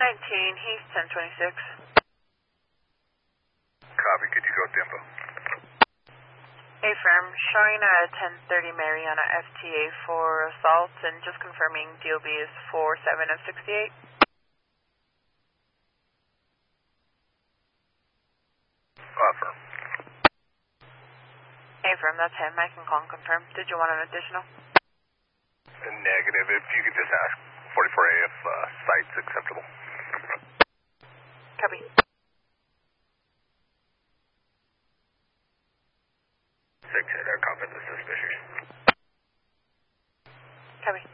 He's 1026. Copy, could you go to info? Affirm, showing a 1030 Mariana FTA for assault and just confirming DOB is 47 of 68. Affirm. Affirm, that's him. I can call and confirm. Did you want an additional? Negative, if you could just ask 44A if site's acceptable. Copy. 6 hitter, copy the suspicious. Copy.